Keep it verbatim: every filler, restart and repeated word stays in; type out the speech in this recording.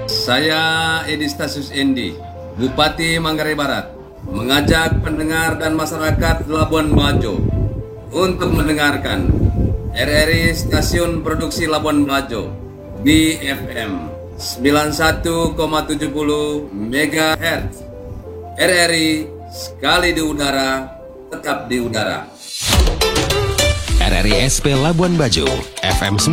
Saya Edi Stasius Endi, Bupati Manggarai Barat, mengajak pendengar dan masyarakat Labuan Bajo untuk mendengarkan R R I Stasiun Produksi Labuan Bajo di F M sembilan puluh satu koma tujuh puluh megahertz. R R I sekali di udara, tetap di udara. R R I S P Labuan Bajo, F M